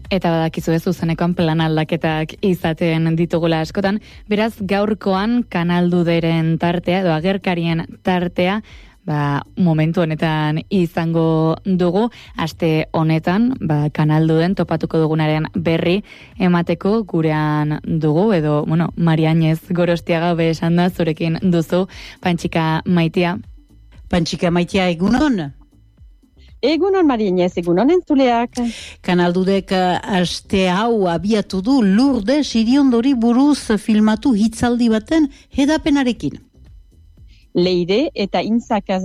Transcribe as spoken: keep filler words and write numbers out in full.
Eta badakizu ez zuzenekoan plan aldaketak izaten ditugula askotan, beraz gaurkoan kanalduderen tartea edo agerkarien tartea ba, momentu honetan izango dugu, aste honetan ba, kanalduden topatuko dugunaren berri emateko gurean dugu, edo, bueno, Maria Añez Gorostiaga be esan da zurekin duzu, Pantxika Maitia. Pantxika Maitia, egunon? Egunon, Maria Añez, egunon entzuleak. Kanaldudek aste hau abiatu du Lourdes Iriondori buruz filmatu hitzaldi baten hedapenarekin. Leire eta Intzakaz